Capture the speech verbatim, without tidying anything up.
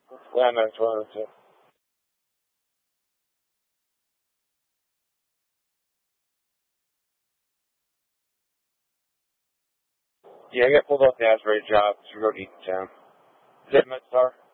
Yeah, no, twelve too. Yeah, I got pulled off the Asbury job to go to Eatontown. Is that Medstar?